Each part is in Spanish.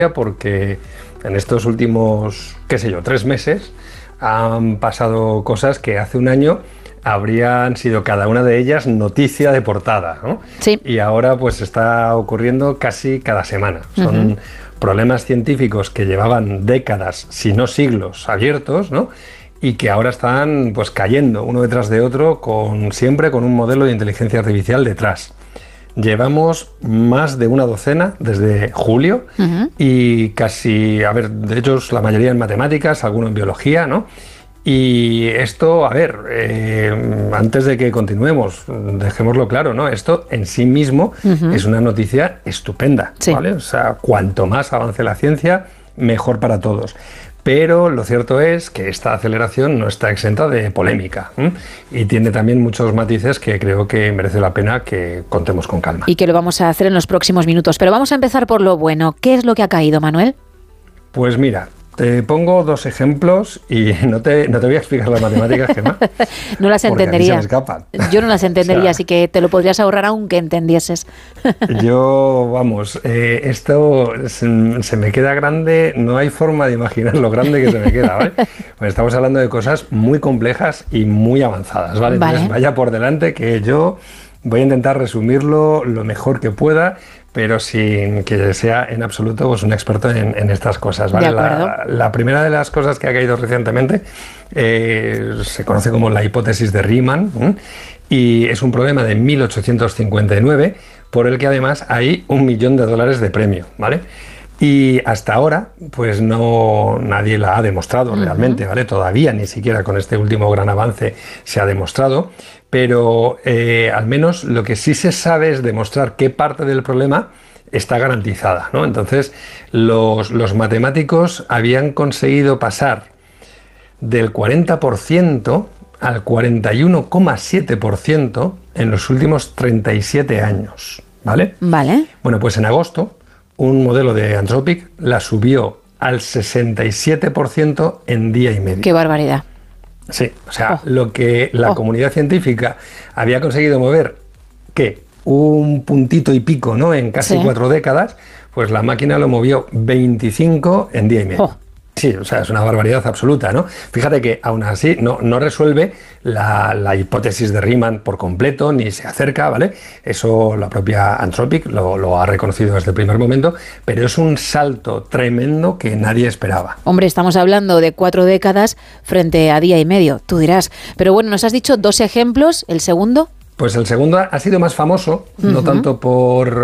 porque en estos últimos, 3 meses han pasado cosas que hace un año habrían sido cada una de ellas noticia de portada, ¿no? Sí. Y ahora pues está ocurriendo casi cada semana. Son problemas científicos que llevaban décadas, si no siglos, abiertos, ¿no? Y que ahora están pues cayendo uno detrás de otro, siempre con un modelo de inteligencia artificial detrás. Llevamos más de una docena desde julio y casi, de hecho la mayoría en matemáticas, alguno en biología, ¿no? Y esto, antes de que continuemos, dejémoslo claro, ¿no? Esto en sí mismo es una noticia estupenda, sí. ¿vale? O sea, cuanto más avance la ciencia, mejor para todos. Pero lo cierto es que esta aceleración no está exenta de polémica, y tiene también muchos matices que creo que merece la pena que contemos con calma. Y que lo vamos a hacer en los próximos minutos. Pero vamos a empezar por lo bueno. ¿Qué es lo que ha caído, Manuel? Pues mira, te pongo 2 ejemplos y no te voy a explicar las matemáticas, Gemma. No las entendería. A mí se me escapan. Yo no las entendería, así que te lo podrías ahorrar aunque entendieses. Esto se me queda grande, no hay forma de imaginar lo grande que se me queda, ¿vale? Pues estamos hablando de cosas muy complejas y muy avanzadas, ¿vale? Entonces vaya por delante que yo voy a intentar resumirlo lo mejor que pueda, pero sin que sea en absoluto pues, un experto en estas cosas, ¿vale? La primera de las cosas que ha caído recientemente se conoce como la hipótesis de Riemann, y es un problema de 1859 por el que además hay $1 millón de premio, ¿vale? Y hasta ahora, pues nadie la ha demostrado realmente, ¿vale? Todavía ni siquiera con este último gran avance se ha demostrado, pero al menos lo que sí se sabe es demostrar qué parte del problema está garantizada, ¿no? Entonces, los matemáticos habían conseguido pasar del 40% al 41,7% en los últimos 37 años, ¿vale? Vale. Bueno, pues en agosto un modelo de Anthropic la subió al 67% en día y medio. ¡Qué barbaridad! Sí, o sea, lo que la comunidad científica había conseguido mover, ¿qué? Un puntito y pico, ¿no? En casi 4 décadas, pues la máquina lo movió 25 en día y medio. Sí, o sea, es una barbaridad absoluta, ¿no? Fíjate que aún así no resuelve la hipótesis de Riemann por completo, ni se acerca, ¿vale? Eso la propia Anthropic lo ha reconocido desde el primer momento, pero es un salto tremendo que nadie esperaba. Hombre, estamos hablando de 4 décadas frente a día y medio, tú dirás. Pero bueno, nos has dicho 2 ejemplos, ¿el segundo? Pues el segundo ha sido más famoso, no tanto por,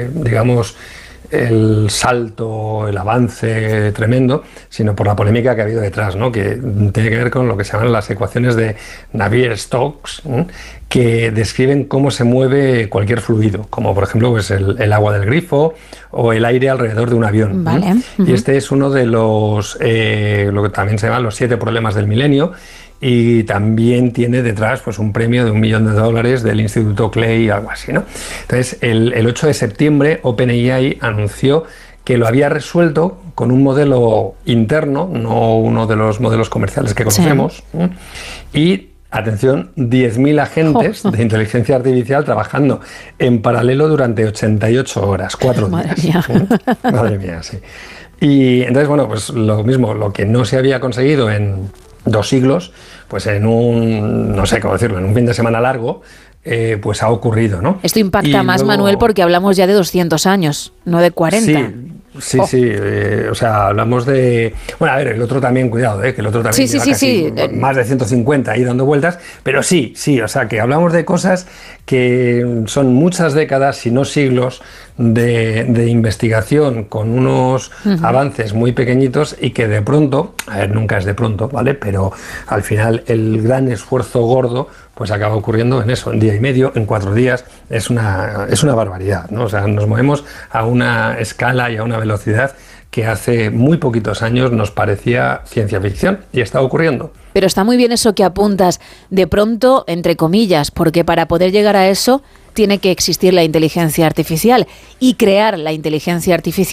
el salto, el avance tremendo, sino por la polémica que ha habido detrás, ¿no? Que tiene que ver con lo que se llaman las ecuaciones de Navier-Stokes, que describen cómo se mueve cualquier fluido, como por ejemplo pues el agua del grifo o el aire alrededor de un avión. Vale. Y este es uno de los, lo que también se llaman los 7 problemas del milenio, y también tiene detrás pues un premio de $1 millón del Instituto Clay, algo así, ¿no? Entonces, el 8 de septiembre, OpenAI anunció que lo había resuelto con un modelo interno, no uno de los modelos comerciales que conocemos, y atención, 10.000 agentes de inteligencia artificial trabajando en paralelo durante 88 horas, 4 días. Madre mía. Madre mía, sí. Y entonces, bueno, pues lo mismo, lo que no se había conseguido en 2 siglos, pues en no sé cómo decirlo, en un fin de semana largo, pues ha ocurrido, ¿no? Esto impacta más, Manuel, porque hablamos ya de 200 años, no de 40. Sí, o sea, hablamos de... Bueno, a ver, el otro también, cuidado, que el otro también lleva casi más de 150 ahí dando vueltas, pero sí, o sea, que hablamos de cosas que son muchas décadas, si no siglos, de investigación con unos avances muy pequeñitos y que de pronto, nunca es de pronto, ¿vale? Pero al final el gran esfuerzo gordo pues acaba ocurriendo en eso, en día y medio, en 4 días, es una barbaridad, ¿no? O sea, nos movemos a una escala y a una velocidad que hace muy poquitos años nos parecía ciencia ficción y está ocurriendo. Pero está muy bien eso que apuntas, de pronto, entre comillas, porque para poder llegar a eso tiene que existir la inteligencia artificial, y crear la inteligencia artificial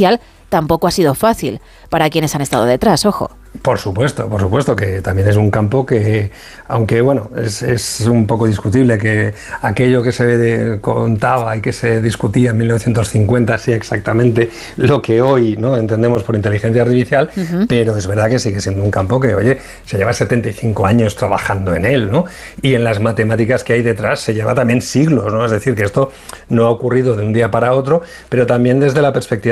tampoco ha sido fácil para quienes han estado detrás, ojo. Por supuesto, que también es un campo que, aunque bueno, es un poco discutible que aquello que se contaba y que se discutía en 1950 sea exactamente lo que hoy, ¿no?, entendemos por inteligencia artificial, pero es verdad que sigue siendo un campo que, oye, se lleva 75 años trabajando en él, ¿no? Y en las matemáticas que hay detrás se lleva también siglos, ¿no? Es decir, que esto no ha ocurrido de un día para otro, pero también desde la perspectiva